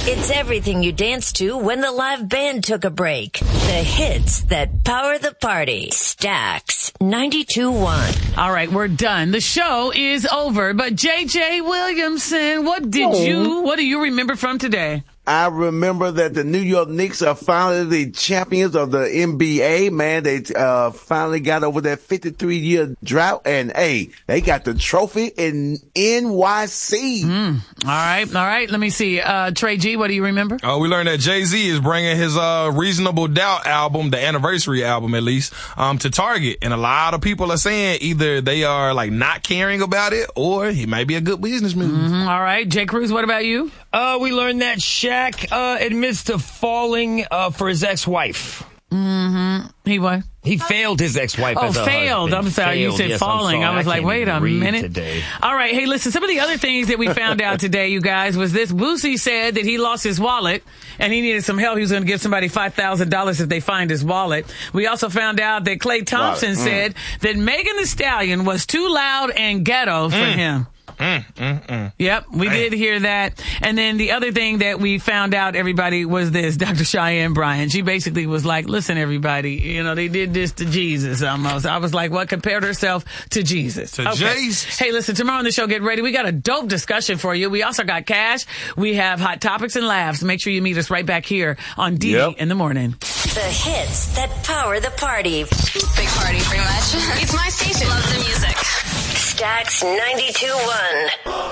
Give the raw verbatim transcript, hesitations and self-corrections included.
It's everything you danced to when the live band took a break. The hits that power the party. Stax ninety-two point one. All right, we're done. The show is over. But J J Williamson, what did Oh. you, what do you remember from today? I remember that the New York Knicks are finally the champions of the N B A, man. They uh finally got over that fifty-three year drought, and hey, they got the trophy in N Y C. Mm. All right, all right. Let me see. Uh, Trey G, what do you remember? Uh, we learned that Jay-Z is bringing his uh Reasonable Doubt album, the anniversary album at least, um to Target, and a lot of people are saying either they are like not caring about it or he might be a good business move. Mm-hmm. All right, Jay Cruz, what about you? Uh, we learned that Shaq uh, admits to falling uh, for his ex-wife. Mm-hmm. He what? He failed his ex-wife Oh, as a failed. husband. I'm sorry. Failed. You said Yes, falling. I was I like, can't wait even a read minute. Today. All right. Hey, listen, some of the other things that we found out today, you guys, was this. Boosie said that he lost his wallet and he needed some help. He was going to give somebody five thousand dollars if they find his wallet. We also found out that Klay Thompson Mm. said that Megan Thee Stallion was too loud and ghetto for Mm. him. Mm, mm, mm. Yep, we did hear that. And then the other thing that we found out, everybody, was this. Doctor Cheyenne Bryant, she basically was like, listen, everybody, you know, they did this to Jesus almost. I was like, what? Compared herself to Jesus. To Jesus. Hey, listen, tomorrow on the show, get ready. We got a dope discussion for you. We also got cash. We have hot topics and laughs. Make sure you meet us right back here on D Yep. in the morning. The hits that power the party. Big party, pretty much. It's my station. Love the music. Stax ninety-two point one.